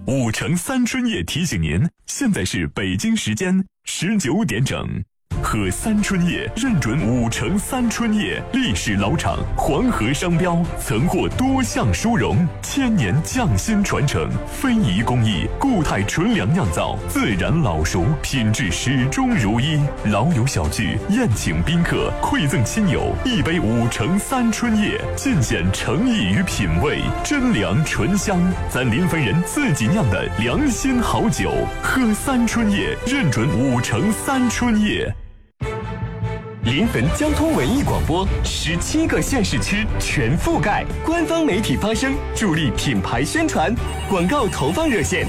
5城3春夜提醒您，现在是北京时间19点整。喝3春夜认准5城3春夜，历史老厂，黄河商标，曾获多项殊荣，1000年匠心传承，非遗工艺，固态纯粮酿造，自然老熟，品质始终如一。老友小聚，宴请宾客，馈赠亲友，一杯5城3春夜，尽显诚意与品味，真粮醇香，咱临汾人自己酿的良心好酒。喝3春夜认准5城3春夜。 临汾交通文艺广播17个县市区全覆盖，官方媒体发声，助力品牌宣传。广告投放热线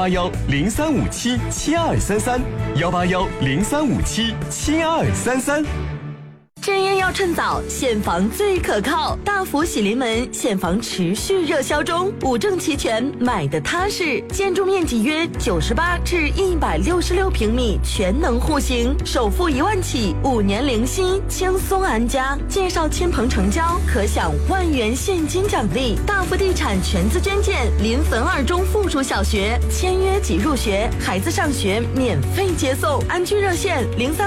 18103577233，18103577233。 正业要趁早，现房最可靠。大福喜临门现房持续热销中，5证齐全，买的踏实。建筑面积约98至166平米，全能户型，首付1万起，5年零息，轻松安家。介绍亲朋成交，可享1万元现金奖励。大福地产全资捐建临汾2中附属小学，签约即入学，孩子上学免费接送。安居热线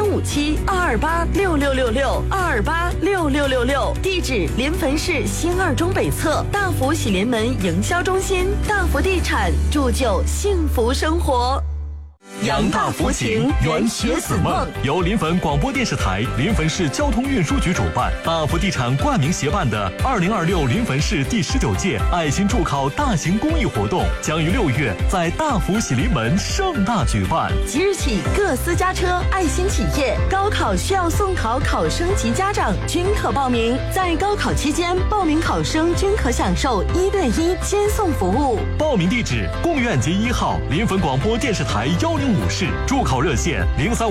035722866662286666，地址临汾市新2中北侧，大福喜临门营销中心。大福地产，铸就幸福生活。 扬大福情，圆学子梦，由临汾广播电视台、临汾市交通运输局主办，大福地产冠名协办的2026临汾市第19届爱心助考大型公益活动，将于6月在大福喜临门盛大举办。 即日起，各私家车、爱心企业、高考需要送考考生及家长均可报名。在高考期间，报名考生均可享受1对1接送服务。 报名地址：贡院街1号临汾广播电视台105室，助考热线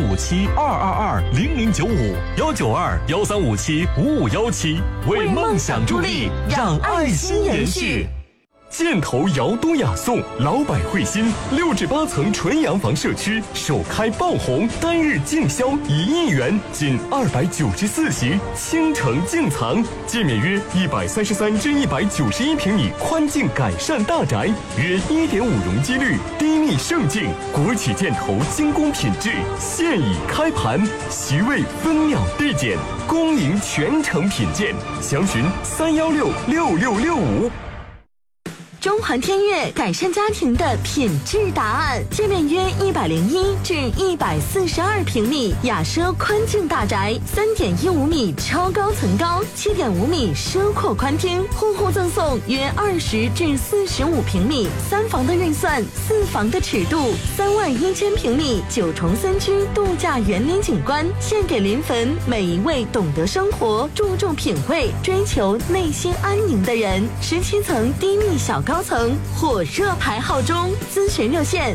0357220095，19213575517，为梦想助力，让爱心延续。箭头瑶多雅颂，老百惠心，6至8层纯洋房社区首开爆红，单日净销1亿元，仅294席，倾城净藏，建面约133至191平米宽净改善大宅，约1.5容积率，低密盛净，国企箭头精工品质，现已开盘，席位分秒递减，恭迎全程品鉴，详询3166665。 中环天悦改善家庭的品质答案，建面约101至142平米，雅奢宽净大宅，3.15米超高层高，7.5米奢阔宽厅，户户赠送约20至45平米，3房的预算，4房的尺度，3万1000平米9重3区度假园林景观，献给临汾每一位懂得生活、注重品味、追求内心安宁的人。17层低密小高层火热排号中，咨询热线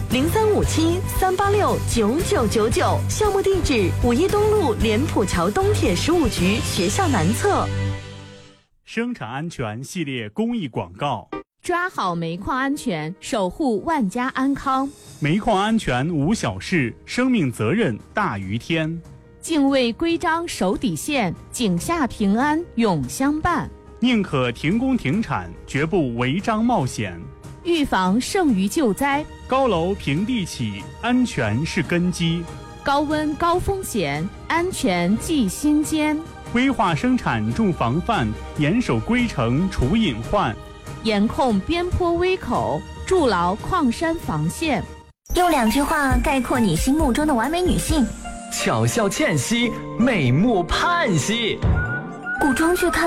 0357-386-9999，项目地址5一东路莲浦桥东铁15局学校南侧。 生产安全系列公益广告： 抓好煤矿安全，守护万家安康。 煤矿安全无小事，生命责任大于天。 敬畏规章守底线，井下平安永相伴。 宁可停工停产，绝不违章冒险。 预防胜于救灾， 高楼平地起，安全是根基。 高温高风险，安全记心间。 规划生产重防范，严守规程除隐患。 严控边坡危口，筑牢矿山防线。 用2句话概括你心目中的完美女性： 巧笑倩兮，美目盼兮。 古装剧看